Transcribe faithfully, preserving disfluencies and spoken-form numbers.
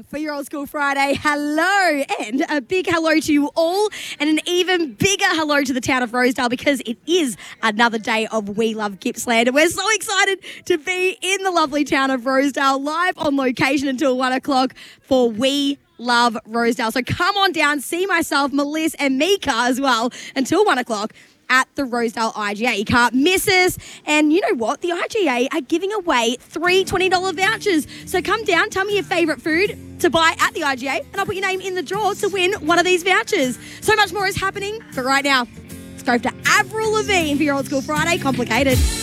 for your Old School Friday. Hello, and a big hello to you all, and an even bigger hello to the town of Rosedale, because it is another day of We Love Gippsland, and we're so excited to be in the lovely town of Rosedale, live on location until one o'clock for We Love Rosedale. So come on down, see myself, Melissa, and Mika as well until one o'clock at the Rosedale I G A. You can't miss us. And you know what? The I G A are giving away three twenty dollars vouchers. So come down, tell me your favourite food to buy at the I G A, and I'll put your name in the draw to win one of these vouchers. So much more is happening, but right now, let's go to Avril Lavigne for your Old School Friday Complicated.